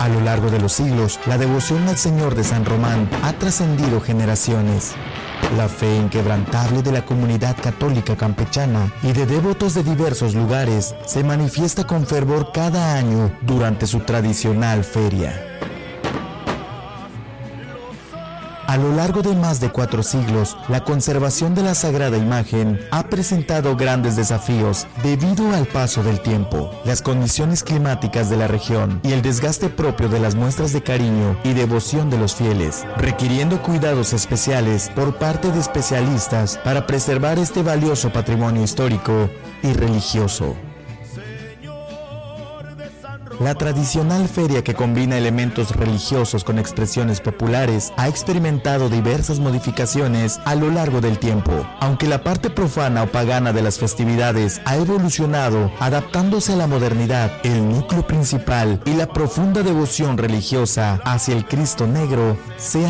A lo largo de los siglos, la devoción al Señor de San Román ha trascendido generaciones. La fe inquebrantable de la comunidad católica campechana y de devotos de diversos lugares se manifiesta con fervor cada año durante su tradicional feria. A lo largo de más de 4 siglos, la conservación de la sagrada imagen ha presentado grandes desafíos debido al paso del tiempo, las condiciones climáticas de la región y el desgaste propio de las muestras de cariño y devoción de los fieles, requiriendo cuidados especiales por parte de especialistas para preservar este valioso patrimonio histórico y religioso. La tradicional feria, que combina elementos religiosos con expresiones populares, ha experimentado diversas modificaciones a lo largo del tiempo, aunque la parte profana o pagana de las festividades ha evolucionado, adaptándose a la modernidad. El núcleo principal y la profunda devoción religiosa hacia el Cristo Negro se